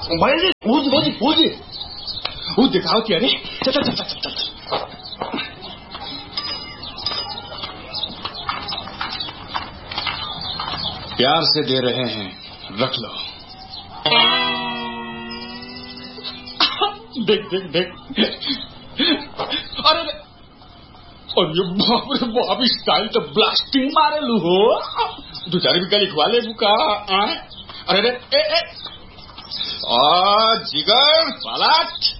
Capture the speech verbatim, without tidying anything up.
भाई वो जी वो जी वो जी वो दिखाओ कि अरे चल चल चल चल चल प्यार से दे रहे हैं, रख लो। देख देख देख अरे अरे बाप रे बाप, स्टाइल तो ब्लास्टिंग मारे लू हो। दो चार भी गली खुआ ले बुका। अरे ए ए आ जिगर पलट